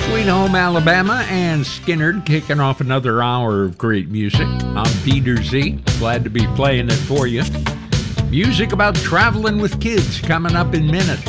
Sweet Home Alabama and Skynyrd kicking off another hour of great music. I'm Peter Z. Glad to be playing it for you. Music about traveling with kids coming up in minutes.